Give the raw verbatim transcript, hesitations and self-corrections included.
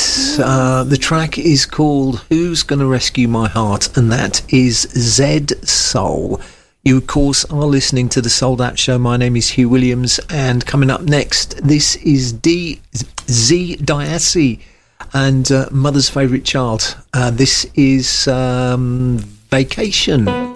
Uh, the track is called Who's Gonna Rescue My Heart, and that is Zed Soul. You, of course, are listening to the Sold Out Show. My name is Hugh Williams, and coming up next, this is D Z Diasi and uh, Mother's Favourite Child. Uh, this is um, Vacation.